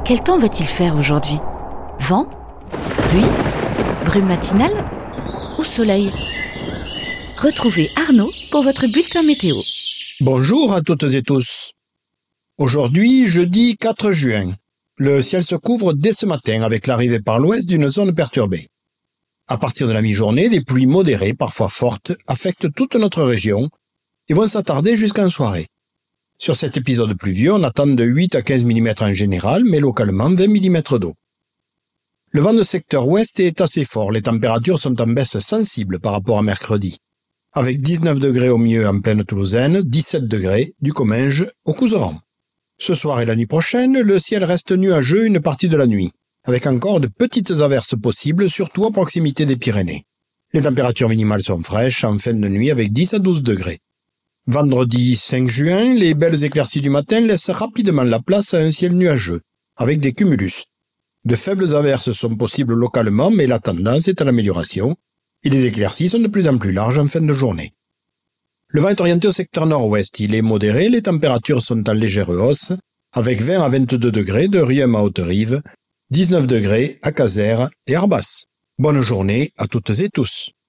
Quel temps va-t-il faire aujourd'hui? Vent? Pluie? Brume matinale? Ou soleil? Retrouvez Arnaud pour votre bulletin météo. Bonjour à toutes et tous. Aujourd'hui, jeudi 4 juin, le ciel se couvre dès ce matin avec l'arrivée par l'ouest d'une zone perturbée. À partir de la mi-journée, des pluies modérées, parfois fortes, affectent toute notre région et vont s'attarder jusqu'en soirée. Sur cet épisode pluvieux, on attend de 8 à 15 mm en général, mais localement 20 mm d'eau. Le vent de secteur ouest est assez fort, les températures sont en baisse sensible par rapport à mercredi, avec 19 degrés au mieux en plaine toulousaine, 17 degrés du Comminges au Couserans. Ce soir et la nuit prochaine, le ciel reste nuageux une partie de la nuit, avec encore de petites averses possibles, surtout à proximité des Pyrénées. Les températures minimales sont fraîches en fin de nuit avec 10 à 12 degrés. Vendredi 5 juin, les belles éclaircies du matin laissent rapidement la place à un ciel nuageux, avec des cumulus. De faibles averses sont possibles localement, mais la tendance est à l'amélioration, et les éclaircies sont de plus en plus larges en fin de journée. Le vent est orienté au secteur nord-ouest, il est modéré, les températures sont en légère hausse, avec 20 à 22 degrés de Riem à Haute-Rive, 19 degrés à Casères et Arbas. Bonne journée à toutes et tous.